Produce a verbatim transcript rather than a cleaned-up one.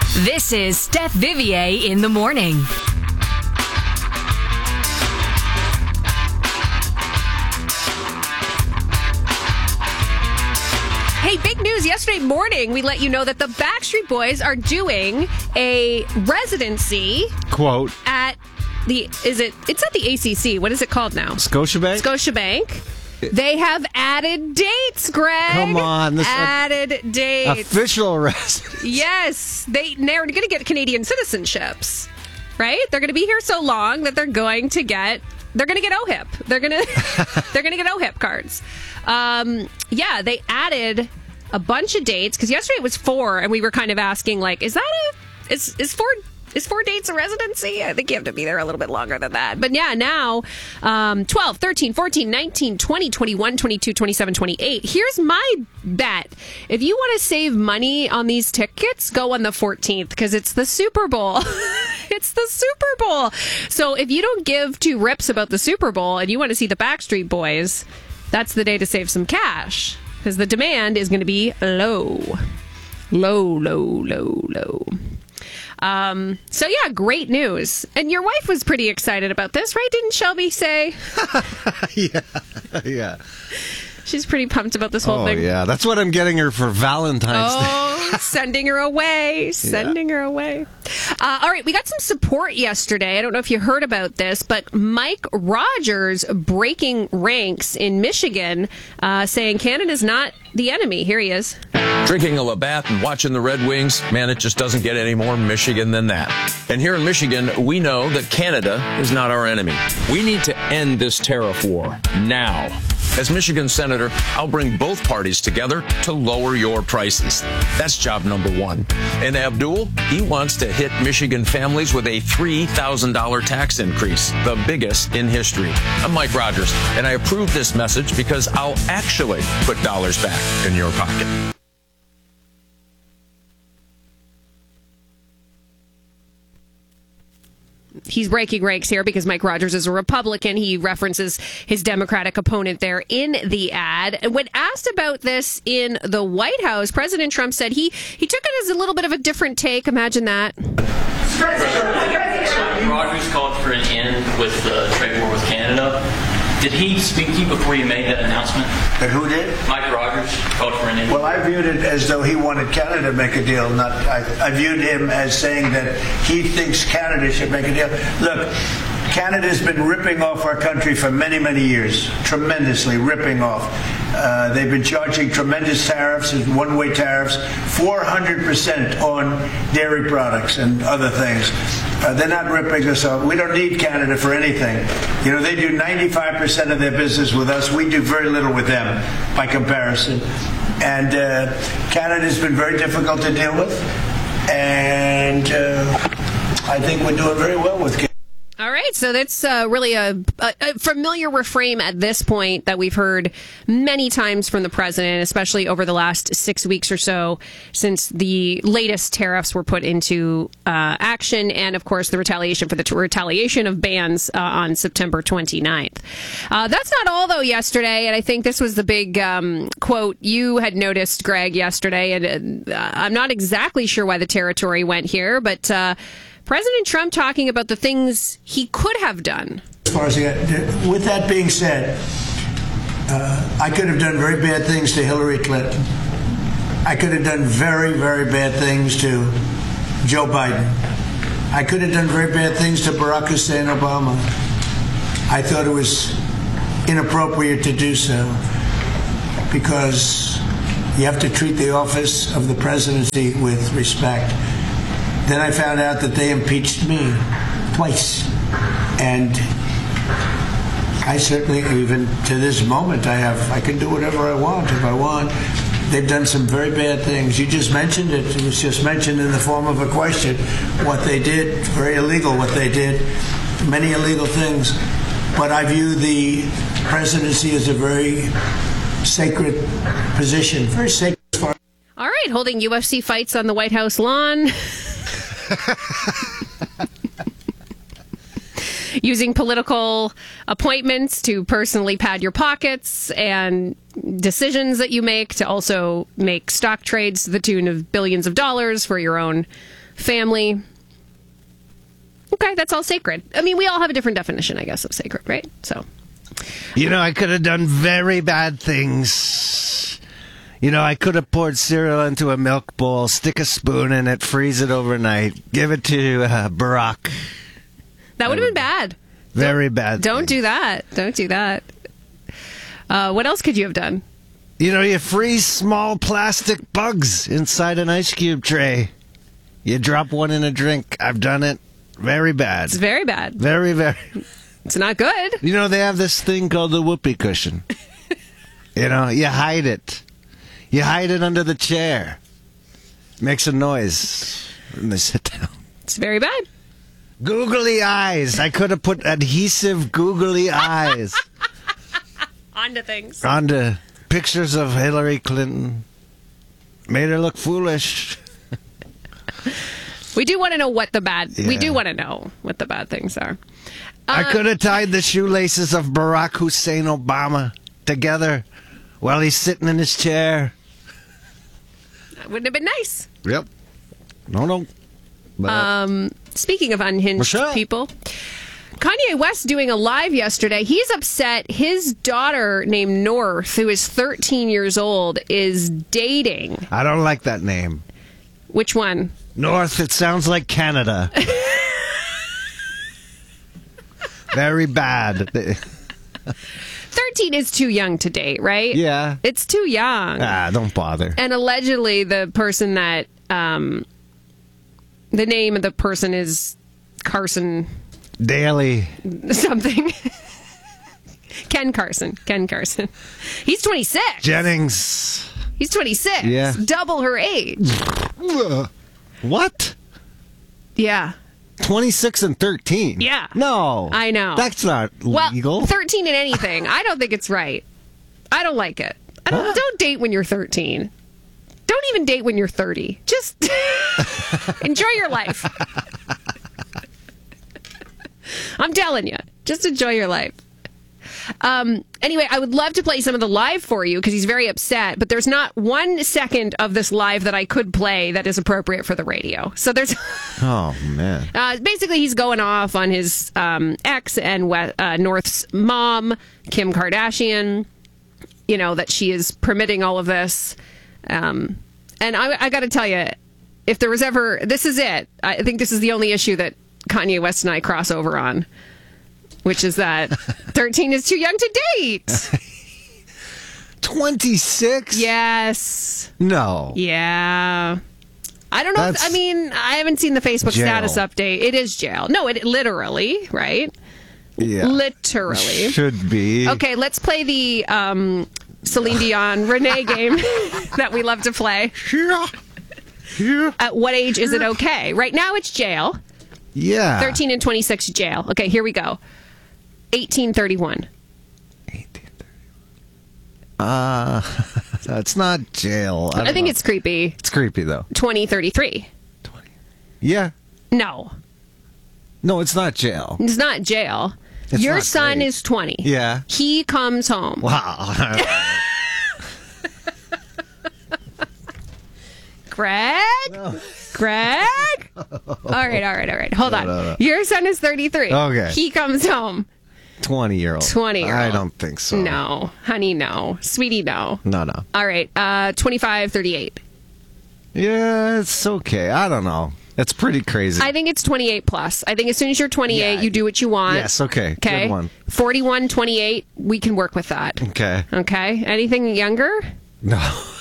This is Steph Vivier in the morning. Hey, big news. Yesterday morning, we let you know that the Backstreet Boys are doing a residency. Quote. At the, is it, it's at the A C C. What is it called now? Scotiabank? Scotiabank. They have added dates, Greg. Come on. This added dates. Official residency. Yes. They, they're going to get Canadian citizenships, right? They're going to be here so long that they're going to get, they're going to get O H I P. They're going to, they're going to get O H I P cards. Um, yeah, they added a bunch of dates because yesterday it was four, and we were kind of asking, like, is that a is is four is four dates a residency? I think you have to be there a little bit longer than that. But yeah, now um, twelve, thirteen, fourteen, nineteen, twenty, twenty-one, twenty-two, twenty-seven, twenty-eight. Here's my bet: if you want to save money on these tickets, go on the fourteenth because it's the Super Bowl. It's the Super Bowl. So if you don't give two rips about the Super Bowl and you want to see the Backstreet Boys, that's the day to save some cash because the demand is going to be low. Low, low, low, low. Um, so, yeah, great news. And your wife was pretty excited about this, right? Didn't Shelby say? yeah, yeah. She's pretty pumped about this whole oh, thing. Oh, yeah. That's what I'm getting her for Valentine's Day. Oh, sending her away. Sending yeah. her away. Uh, all right, we got some support yesterday. I don't know if you heard about this, but Mike Rogers breaking ranks in Michigan, uh, saying Canada's not the enemy. Here he is. Drinking a Labatt and watching the Red Wings, man, it just doesn't get any more Michigan than that. And here in Michigan, we know that Canada is not our enemy. We need to end this tariff war now. As Michigan Senator, I'll bring both parties together to lower your prices. That's job number one. And Abdul, he wants to hit Michigan families with a three thousand dollars tax increase, the biggest in history. I'm Mike Rogers, and I approve this message because I'll actually put dollars back in your pocket. He's breaking ranks here because Mike Rogers is a Republican. He references his Democratic opponent there in the ad. When asked about this in the White House, President Trump said he, he took it as a little bit of a different take. Imagine that. Rogers called for an end with the trade war with Canada. Did he speak to you before you made that announcement? And who did? Mike Rogers called for an end. Well, I viewed it as though he wanted Canada to make a deal. Not I, I viewed him as saying that he thinks Canada should make a deal. Look, Canada's been ripping off our country for many, many years, tremendously ripping off. Uh, they've been charging tremendous tariffs and one-way tariffs, four hundred percent on dairy products and other things. Uh, they're not ripping us off. We don't need Canada for anything. You know, they do ninety-five percent of their business with us. We do very little with them by comparison. And uh, Canada's been very difficult to deal with. And uh, I think we're doing very well with Canada. All right, so that's uh, really a, a, a familiar refrain at this point that we've heard many times from the president, especially over the last six weeks or so since the latest tariffs were put into uh, action, and of course the retaliation for the t- retaliation of bans uh, on September twenty-ninth. Uh, that's not all, though, yesterday, and I think this was the big um, quote you had noticed, Greg, yesterday, and uh, I'm not exactly sure why the territory went here, but... Uh, President Trump talking about the things he could have done. As far as the, with that being said, uh, I could have done very bad things to Hillary Clinton. I could have done very, very bad things to Joe Biden. I could have done very bad things to Barack Hussein Obama. I thought it was inappropriate to do so because you have to treat the office of the presidency with respect. Then I found out that they impeached me twice. And I certainly, even to this moment, I have, I can do whatever I want if I want. They've done some very bad things. You just mentioned it. It was just mentioned in the form of a question. What they did, very illegal what they did, many illegal things. But I view the presidency as a very sacred position, very sacred. All right, holding U F C fights on the White House lawn. Using political appointments to personally pad your pockets and decisions that you make to also make stock trades to the tune of billions of dollars for your own family. Okay, that's all sacred. I mean, we all have a different definition, I guess, of sacred, right? So, You know, I could have done very bad things. You know, I could have poured cereal into a milk bowl, stick a spoon in it, freeze it overnight, give it to uh, Barack. that would have been bad. Very bad. Don't thing. do that. Don't do that. Uh, what else could you have done? You know, you freeze small plastic bugs inside an ice cube tray. You drop one in a drink. I've done it. Very bad. It's very bad. Very, very. It's not good. You know, they have this thing called the whoopee cushion. You know, you hide it. You hide it under the chair. Makes a noise when they sit down. It's very bad. Googly eyes. I could have put adhesive googly eyes On to things. onto pictures of Hillary Clinton. Made her look foolish. We do want to know what the bad. We Yeah. do want to know what the bad things are. I could have tied the shoelaces of Barack Hussein Obama together while he's sitting in his chair. That wouldn't have been nice. Yep. No, no. But, Um, speaking of unhinged What's up? people, Kanye West doing a live yesterday. He's upset his daughter named North, who is thirteen years old, is dating. I don't like that name. Which one? North, it sounds like Canada. Very bad. thirteen is too young to date, right? Yeah. It's too young. Ah, don't bother. And allegedly, the person that, um, the name of the person is Carson Daily. something. Ken Carson. Ken Carson. He's twenty-six. Jennings. He's twenty-six. Yeah. Double her age. What? Yeah. twenty-six and thirteen? Yeah. No. I know. That's not Well, legal. thirteen in anything. I don't think it's right. I don't like it. I don't, Huh? don't date when you're thirteen. Don't even date when you're thirty. Just enjoy your life. I'm telling you. Just enjoy your life. Um, anyway, I would love to play some of the live for you because he's very upset, but there's not one second of this live that I could play that is appropriate for the radio. So there's Oh, man. uh, basically he's going off on his um, ex and we- uh, North's mom, Kim Kardashian, you know, that she is permitting all of this. Um, and I, I got to tell you, if there was ever, this is it. I think this is the only issue that Kanye West and I cross over on. Which is that thirteen is too young to date. twenty-six? Yes. No. Yeah. I don't know. If, That's I mean, I haven't seen the Facebook jail. status update. It is jail. No, it literally, right? Yeah. Literally. Should be. Okay, let's play the um, Celine Dion Renee game that we love to play. Yeah. Yeah. At what age is it okay? Right now it's jail. Yeah. thirteen and twenty-six jail. Okay, here we go. eighteen thirty-one. Uh, that's not jail. I, I don't think know. it's creepy. It's creepy, though. twenty thirty-three. Yeah. No, No, it's not jail. it's not jail. It's Your not son great. is twenty. Yeah. He comes home. Wow. Greg? Greg? All right, all right, all right. Hold on. no, no. Your son is thirty-three. Okay. He comes home. twenty-year-old. twenty-year-old. I don't think so. No. Honey, no. Sweetie, no. No, no. All right. Uh, twenty-five thirty-eight. Yeah, it's okay. I don't know. It's pretty crazy. I think it's twenty-eight plus. I think as soon as you're twenty-eight, Yeah. you do what you want. Yes, okay. Okay. Good one. forty-one, twenty-eight, we can work with that. Okay. Okay. Anything younger? No.